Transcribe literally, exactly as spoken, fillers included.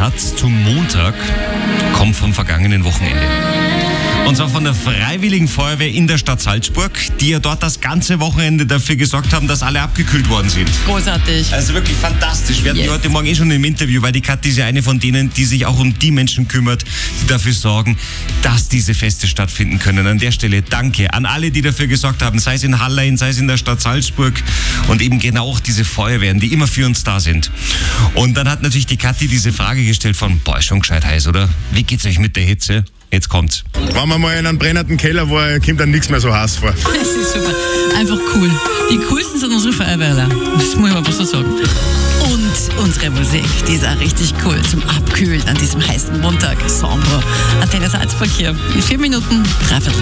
Satz zum Montag kommt vom vergangenen Wochenende. Und zwar von der Freiwilligen Feuerwehr in der Stadt Salzburg, die ja dort das ganze Wochenende dafür gesorgt haben, dass alle abgekühlt worden sind. Großartig. Also wirklich fantastisch. Wir hatten Yes. die heute Morgen eh schon im Interview, weil die Kathi ist ja eine von denen, die sich auch um die Menschen kümmert, die dafür sorgen, dass diese Feste stattfinden können. An der Stelle danke an alle, die dafür gesorgt haben, sei es in Hallein, sei es in der Stadt Salzburg und eben genau auch diese Feuerwehren, die immer für uns da sind. Und dann hat natürlich die Kathi diese Frage gestellt von, boah, ist schon gescheit heiß, oder? Wie geht's euch mit der Hitze? Jetzt kommt's. Wenn man mal in einem brennenden Keller war, kommt dann nichts mehr so heiß vor. Das ist super. Einfach cool. Die coolsten sind unsere Feuerwehrler. Das muss ich einfach so sagen. Und unsere Musik, die ist auch richtig cool zum Abkühlen an diesem heißen Montag. Sandro, Antenne Salzburg hier. In vier Minuten, dreiviertel.